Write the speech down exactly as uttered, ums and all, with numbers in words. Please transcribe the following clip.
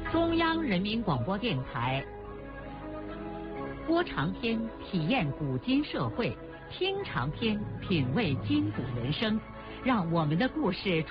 中央人民广播电台播长篇体验古今社会，听长篇品味今古人生，让我们的故事